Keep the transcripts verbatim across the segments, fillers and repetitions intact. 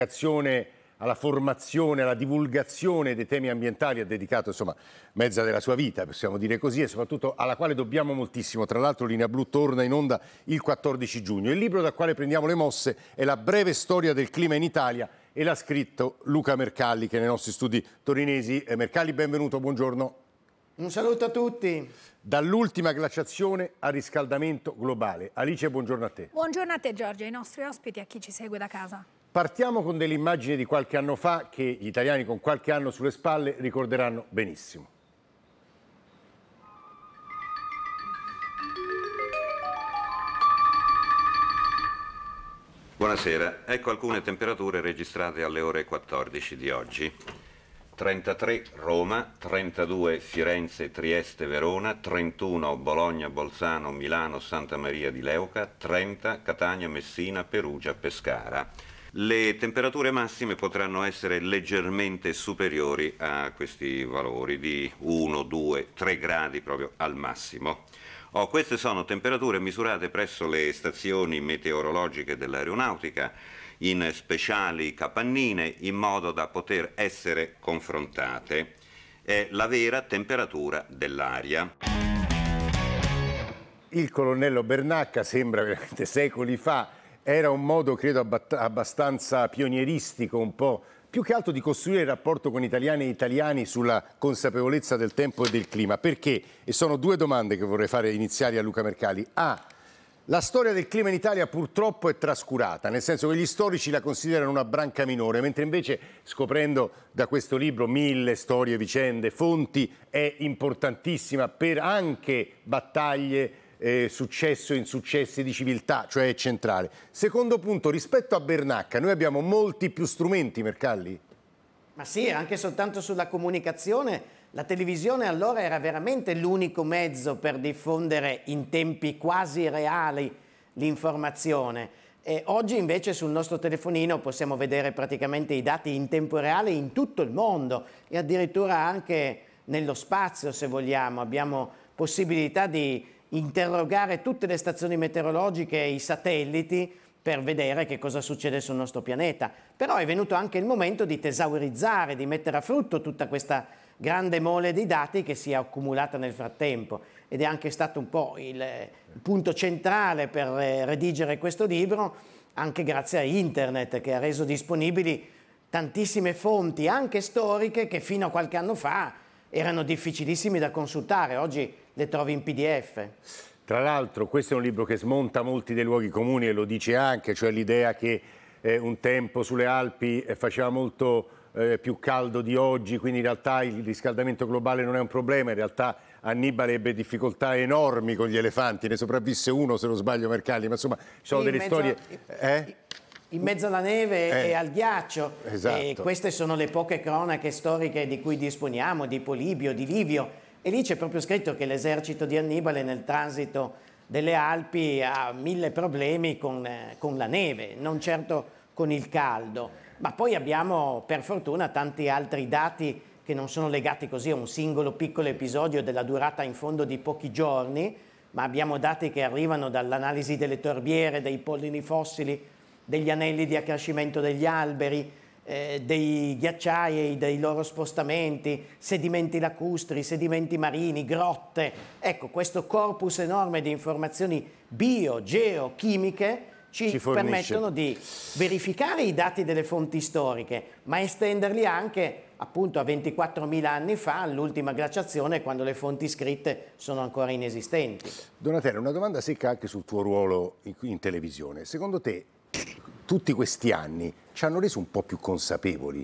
alla formazione, alla divulgazione dei temi ambientali ha dedicato insomma mezza della sua vita, possiamo dire così, e soprattutto alla quale dobbiamo moltissimo. Tra l'altro Linea Blu torna in onda il quattordici giugno. Il libro dal quale prendiamo le mosse è La breve storia del clima in Italia e l'ha scritto Luca Mercalli, che è nei nostri studi torinesi. Eh, Mercalli, benvenuto, buongiorno. Un saluto a tutti. Dall'ultima glaciazione al riscaldamento globale. Alice, buongiorno a te. Buongiorno a te Giorgio, ai nostri ospiti e a chi ci segue da casa. Partiamo con delle immagini di qualche anno fa che gli italiani con qualche anno sulle spalle ricorderanno benissimo. Buonasera, ecco alcune temperature registrate alle ore quattordici di oggi. trentatré Roma, trentadue Firenze, Trieste, Verona, trentuno Bologna, Bolzano, Milano, Santa Maria di Leuca, trenta Catania, Messina, Perugia, Pescara. Le temperature massime potranno essere leggermente superiori a questi valori di uno, due, tre gradi proprio al massimo. Oh, queste sono temperature misurate presso le stazioni meteorologiche dell'aeronautica in speciali capannine in modo da poter essere confrontate. È la vera temperatura dell'aria. Il colonnello Bernacca sembra veramente secoli fa, era un modo credo abbastanza pionieristico, un po' più che altro di costruire il rapporto con italiani e italiani sulla consapevolezza del tempo e del clima. Perché? E sono due domande che vorrei fare iniziali a Luca Mercalli. A. La storia del clima in Italia purtroppo è trascurata, nel senso che gli storici la considerano una branca minore, mentre invece, scoprendo da questo libro mille storie, vicende, fonti, è importantissima per anche battaglie, eh, successo e insuccessi di civiltà, cioè è centrale. Secondo punto, rispetto a Bernacca, noi abbiamo molti più strumenti, Mercalli? Ma sì, anche soltanto sulla comunicazione. La televisione allora era veramente l'unico mezzo per diffondere in tempi quasi reali l'informazione. E oggi invece sul nostro telefonino possiamo vedere praticamente i dati in tempo reale in tutto il mondo e addirittura anche nello spazio, se vogliamo. Abbiamo possibilità di interrogare tutte le stazioni meteorologiche e i satelliti per vedere che cosa succede sul nostro pianeta. Però è venuto anche il momento di tesaurizzare, di mettere a frutto tutta questa grande mole di dati che si è accumulata nel frattempo, ed è anche stato un po' il, il punto centrale per eh, redigere questo libro, anche grazie a internet che ha reso disponibili tantissime fonti, anche storiche, che fino a qualche anno fa erano difficilissime da consultare, oggi le trovi in P D F. Tra l'altro questo è un libro che smonta molti dei luoghi comuni e lo dice anche, cioè l'idea che eh, un tempo sulle Alpi eh, faceva molto eh, più caldo di oggi, quindi in realtà il riscaldamento globale non è un problema. In realtà Annibale ebbe difficoltà enormi con gli elefanti, ne sopravvisse uno se non sbaglio Mercalli, ma insomma ci sono sì, delle storie... Eh? In mezzo alla neve eh, e al ghiaccio, esatto. E queste sono le poche cronache storiche di cui disponiamo, di Polibio, di Livio, e lì c'è proprio scritto che l'esercito di Annibale nel transito delle Alpi ha mille problemi con, eh, con la neve, non certo con il caldo. Ma poi abbiamo per fortuna tanti altri dati che non sono legati così a un singolo piccolo episodio della durata in fondo di pochi giorni, ma abbiamo dati che arrivano dall'analisi delle torbiere, dei pollini fossili, degli anelli di accrescimento degli alberi, eh, dei ghiacciai, dei loro spostamenti, sedimenti lacustri, sedimenti marini, grotte. Ecco, questo corpus enorme di informazioni bio, geo, chimiche ci, ci permettono di verificare i dati delle fonti storiche, ma estenderli anche appunto a ventiquattromila anni fa, all'ultima glaciazione, quando le fonti scritte sono ancora inesistenti. Donatella, una domanda secca anche sul tuo ruolo in, in televisione. Secondo te tutti questi anni ci hanno reso un po' più consapevoli?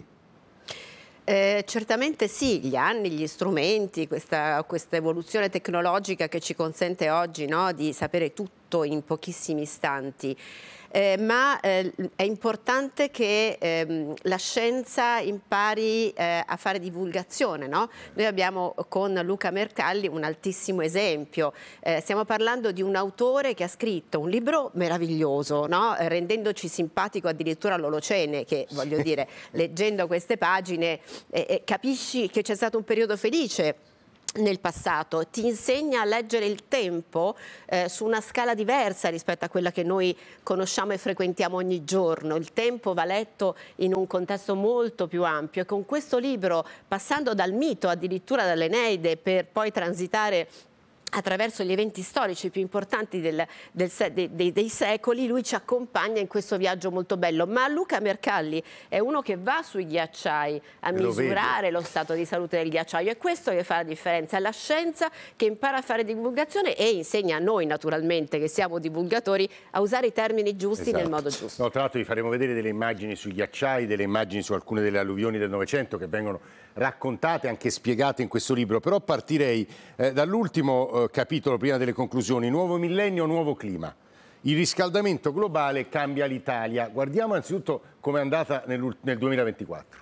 Eh, certamente sì, gli anni, gli strumenti, questa, questa evoluzione tecnologica che ci consente oggi, no, di sapere tutto in pochissimi istanti. Eh, ma eh, è importante che ehm, la scienza impari eh, a fare divulgazione, no? Noi abbiamo con Luca Mercalli un altissimo esempio. Eh, stiamo parlando di un autore che ha scritto un libro meraviglioso, no? Eh, rendendoci simpatico addirittura l'Olocene, che voglio dire, leggendo queste pagine eh, eh, capisci che c'è stato un periodo felice nel passato, ti insegna a leggere il tempo eh, su una scala diversa rispetto a quella che noi conosciamo e frequentiamo ogni giorno. Il tempo va letto in un contesto molto più ampio e con questo libro, passando dal mito addirittura dall'Eneide per poi transitare attraverso gli eventi storici più importanti del, del, dei, dei, dei secoli, lui ci accompagna in questo viaggio molto bello. Ma Luca Mercalli è uno che va sui ghiacciai a lo misurare vedo. Lo stato di salute del ghiacciaio, è questo che fa la differenza, è la scienza che impara a fare divulgazione e insegna a noi naturalmente che siamo divulgatori a usare i termini giusti esatto. nel modo giusto. No, tra l'altro vi faremo vedere delle immagini sui ghiacciai, delle immagini su alcune delle alluvioni del Novecento che vengono raccontate, anche spiegate in questo libro, però partirei eh, dall'ultimo eh, capitolo prima delle conclusioni, nuovo millennio, nuovo clima. Il riscaldamento globale cambia l'Italia. Guardiamo innanzitutto come è andata nel, nel duemilaventiquattro.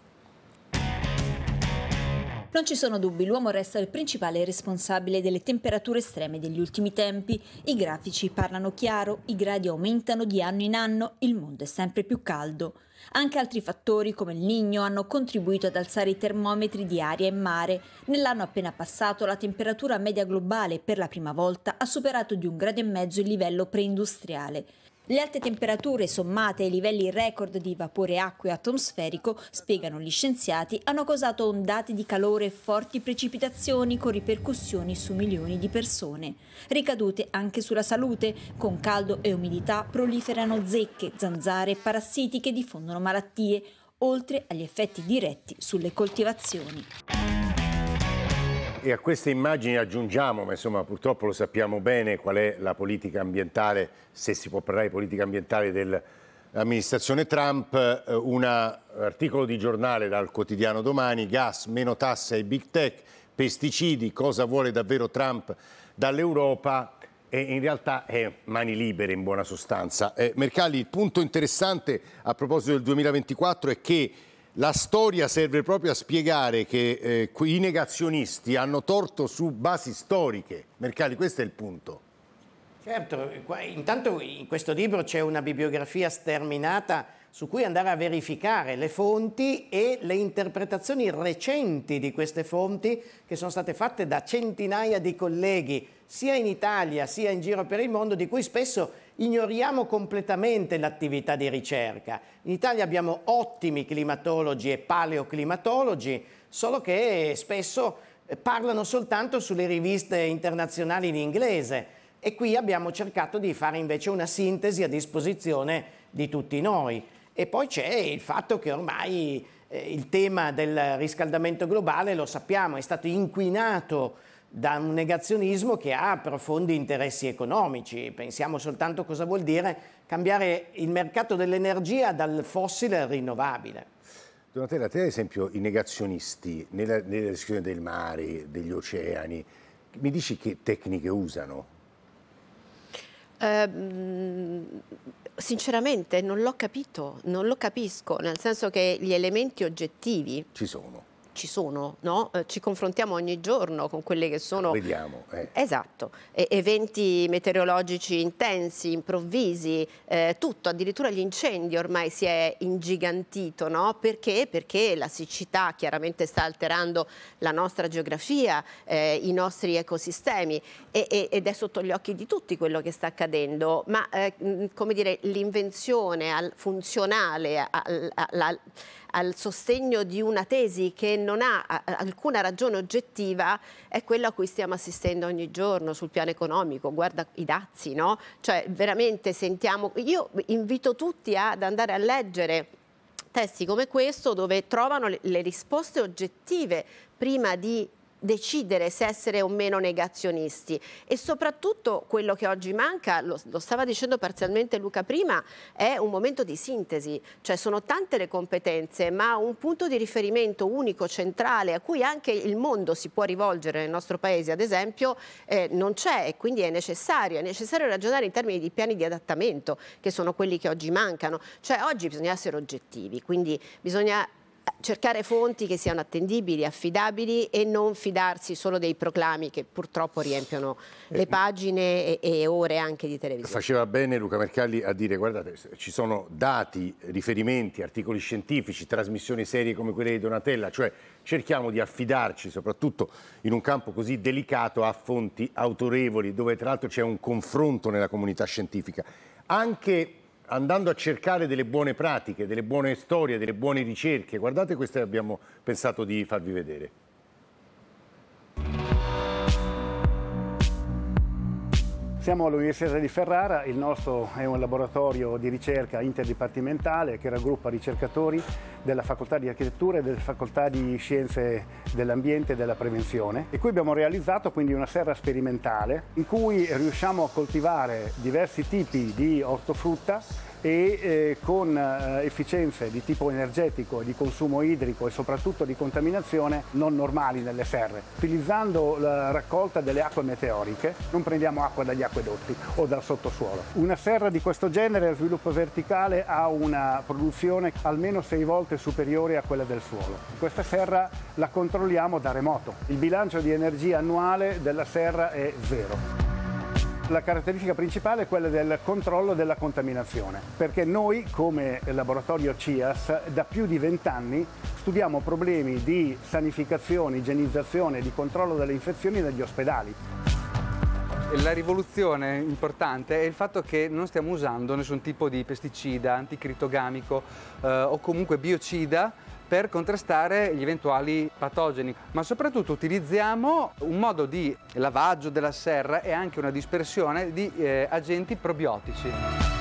Non ci sono dubbi, l'uomo resta il principale responsabile delle temperature estreme degli ultimi tempi. I grafici parlano chiaro, i gradi aumentano di anno in anno, il mondo è sempre più caldo. Anche altri fattori come il Niño hanno contribuito ad alzare i termometri di aria e mare. Nell'anno appena passato la temperatura media globale per la prima volta ha superato di un grado e mezzo il livello preindustriale. Le alte temperature sommate ai livelli record di vapore acqueo atmosferico, spiegano gli scienziati, hanno causato ondate di calore e forti precipitazioni con ripercussioni su milioni di persone. Ricadute anche sulla salute, con caldo e umidità proliferano zecche, zanzare e parassiti che diffondono malattie, oltre agli effetti diretti sulle coltivazioni. E a queste immagini aggiungiamo, ma insomma purtroppo lo sappiamo bene, qual è la politica ambientale, se si può parlare di politica ambientale dell'amministrazione Trump, un articolo di giornale dal quotidiano Domani, gas, meno tasse ai big tech, pesticidi, cosa vuole davvero Trump dall'Europa, e in realtà è mani libere in buona sostanza. Eh, Mercalli, il punto interessante a proposito del duemilaventiquattro è che la storia serve proprio a spiegare che eh, i negazionisti hanno torto su basi storiche. Mercalli, questo è il punto. Certo, intanto in questo libro c'è una bibliografia sterminata su cui andare a verificare le fonti e le interpretazioni recenti di queste fonti che sono state fatte da centinaia di colleghi, sia in Italia sia in giro per il mondo, di cui spesso ignoriamo completamente l'attività di ricerca. In Italia abbiamo ottimi climatologi e paleoclimatologi, solo che spesso parlano soltanto sulle riviste internazionali in inglese, e qui abbiamo cercato di fare invece una sintesi a disposizione di tutti noi. E poi c'è il fatto che ormai eh, il tema del riscaldamento globale, lo sappiamo, è stato inquinato da un negazionismo che ha profondi interessi economici. Pensiamo soltanto cosa vuol dire cambiare il mercato dell'energia dal fossile al rinnovabile. Donatella, te ad esempio i negazionisti nella, nella discussione del mare, degli oceani, mi dici che tecniche usano? Uh, sinceramente non l'ho capito, non lo capisco, nel senso che gli elementi oggettivi ci sono. Ci sono, no? Eh, ci confrontiamo ogni giorno con quelle che sono... Vediamo. Eh. Esatto, e eventi meteorologici intensi, improvvisi, eh, tutto, addirittura gli incendi ormai si è ingigantito, no? Perché? Perché la siccità chiaramente sta alterando la nostra geografia, eh, i nostri ecosistemi, e, e, ed è sotto gli occhi di tutti quello che sta accadendo, ma eh, come dire, l'invenzione al, funzionale al, al, al sostegno di una tesi che non ha alcuna ragione oggettiva è quella a cui stiamo assistendo ogni giorno sul piano economico. Guarda i dazi, no? Cioè veramente sentiamo, io invito tutti ad andare a leggere testi come questo dove trovano le, le risposte oggettive prima di decidere se essere o meno negazionisti. E soprattutto quello che oggi manca, lo, lo stava dicendo parzialmente Luca prima, è un momento di sintesi, cioè sono tante le competenze ma un punto di riferimento unico, centrale, a cui anche il mondo si può rivolgere nel nostro paese ad esempio, eh, non c'è, e quindi è necessario, è necessario ragionare in termini di piani di adattamento che sono quelli che oggi mancano, cioè oggi bisogna essere oggettivi, quindi bisogna cercare fonti che siano attendibili, affidabili e non fidarsi solo dei proclami che purtroppo riempiono le pagine e, e ore anche di televisione. Faceva bene Luca Mercalli a dire, guardate, ci sono dati, riferimenti, articoli scientifici, trasmissioni serie come quelle di Donatella, cioè cerchiamo di affidarci, soprattutto in un campo così delicato, a fonti autorevoli, dove tra l'altro c'è un confronto nella comunità scientifica. Anche andando a cercare delle buone pratiche, delle buone storie, delle buone ricerche. Guardate queste che abbiamo pensato di farvi vedere. Siamo all'Università di Ferrara, il nostro è un laboratorio di ricerca interdipartimentale che raggruppa ricercatori della Facoltà di Architettura e della Facoltà di Scienze dell'Ambiente e della Prevenzione. E qui abbiamo realizzato quindi una serra sperimentale in cui riusciamo a coltivare diversi tipi di ortofrutta e eh, con eh, efficienze di tipo energetico, di consumo idrico e soprattutto di contaminazione non normali nelle serre. Utilizzando la raccolta delle acque meteoriche non prendiamo acqua dagli acquedotti o dal sottosuolo. Una serra di questo genere a sviluppo verticale ha una produzione almeno sei volte superiore a quella del suolo. Questa serra la controlliamo da remoto. Il bilancio di energia annuale della serra è zero. La caratteristica principale è quella del controllo della contaminazione, perché noi come laboratorio C I A S da più di vent'anni studiamo problemi di sanificazione, igienizzazione e di controllo delle infezioni negli ospedali. La rivoluzione importante è il fatto che non stiamo usando nessun tipo di pesticida, anticritogamico eh, o comunque biocida per contrastare gli eventuali patogeni, ma soprattutto utilizziamo un modo di lavaggio della serra e anche una dispersione di eh, agenti probiotici.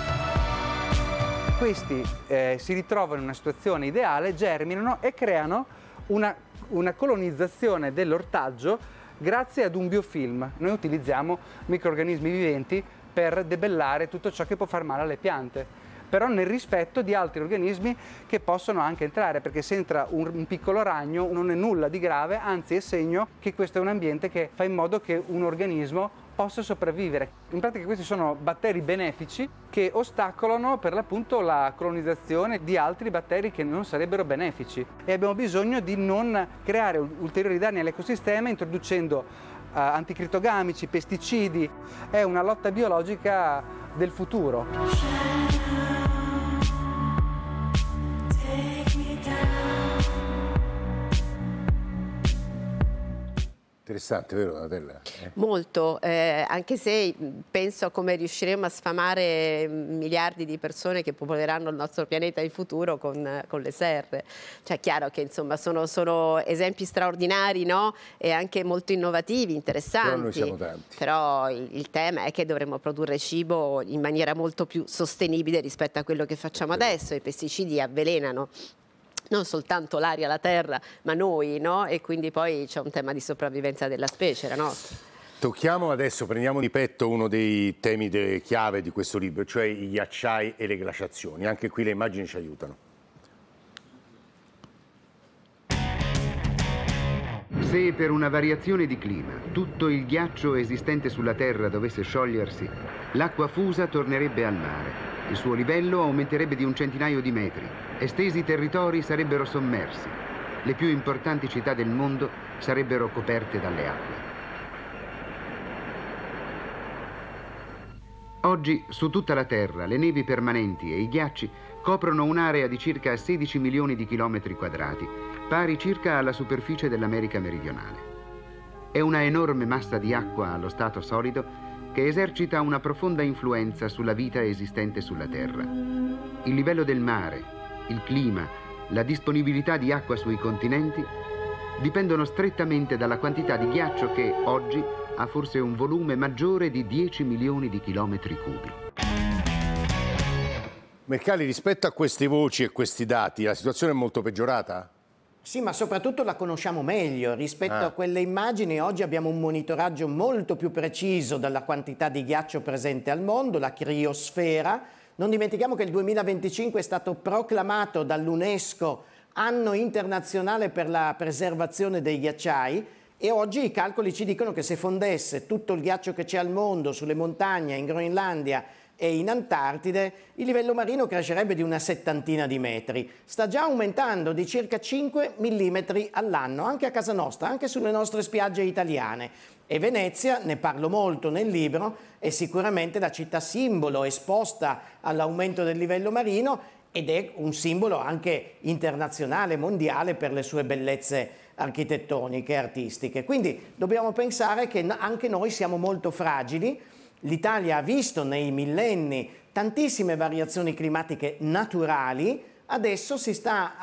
Questi eh, si ritrovano in una situazione ideale, germinano e creano una, una colonizzazione dell'ortaggio grazie ad un biofilm. Noi utilizziamo microrganismi viventi per debellare tutto ciò che può far male alle piante, però nel rispetto di altri organismi che possono anche entrare, perché se entra un, un piccolo ragno non è nulla di grave, anzi è segno che questo è un ambiente che fa in modo che un organismo possa sopravvivere. In pratica questi sono batteri benefici che ostacolano per l'appunto la colonizzazione di altri batteri che non sarebbero benefici e abbiamo bisogno di non creare ulteriori danni all'ecosistema introducendo uh, anticritogamici, pesticidi. È una lotta biologica del futuro. Interessante, vero Donatella? Eh. Molto, eh, anche se penso a come riusciremo a sfamare miliardi di persone che popoleranno il nostro pianeta in futuro con, con le serre. Cioè è chiaro che insomma sono, sono esempi straordinari, no? E anche molto innovativi, interessanti. Però noi siamo tanti. Però il, il tema è che dovremmo produrre cibo in maniera molto più sostenibile rispetto a quello che facciamo adesso. I pesticidi avvelenano non soltanto l'aria, la terra, ma noi, no? E quindi poi c'è un tema di sopravvivenza della specie, la nostra. Tocchiamo adesso, prendiamo di petto uno dei temi de- chiave di questo libro, cioè i ghiacciai e le glaciazioni. Anche qui le immagini ci aiutano. Se per una variazione di clima tutto il ghiaccio esistente sulla Terra dovesse sciogliersi, l'acqua fusa tornerebbe al mare. Il suo livello aumenterebbe di un centinaio di metri. Estesi territori sarebbero sommersi. Le più importanti città del mondo sarebbero coperte dalle acque. Oggi, su tutta la Terra, le nevi permanenti e i ghiacci coprono un'area di circa sedici milioni di chilometri quadrati, pari circa alla superficie dell'America meridionale. È una enorme massa di acqua allo stato solido che esercita una profonda influenza sulla vita esistente sulla Terra. Il livello del mare, il clima, la disponibilità di acqua sui continenti dipendono strettamente dalla quantità di ghiaccio che oggi ha forse un volume maggiore di dieci milioni di chilometri cubi. Mercalli, rispetto a queste voci e questi dati, la situazione è molto peggiorata? Sì, ma soprattutto la conosciamo meglio. Rispetto Ah. a quelle immagini, oggi abbiamo un monitoraggio molto più preciso della quantità di ghiaccio presente al mondo, la criosfera. Non dimentichiamo che il duemilaventicinque è stato proclamato dall'UNESCO anno internazionale per la preservazione dei ghiacciai e oggi i calcoli ci dicono che se fondesse tutto il ghiaccio che c'è al mondo, sulle montagne, in Groenlandia, e in Antartide il livello marino crescerebbe di una settantina di metri. Sta già aumentando di circa cinque millimetri all'anno, anche a casa nostra, anche sulle nostre spiagge italiane. E Venezia, ne parlo molto nel libro, è sicuramente la città simbolo esposta all'aumento del livello marino ed è un simbolo anche internazionale, mondiale, per le sue bellezze architettoniche e artistiche. Quindi dobbiamo pensare che anche noi siamo molto fragili. L'Italia ha visto nei millenni tantissime variazioni climatiche naturali, adesso si sta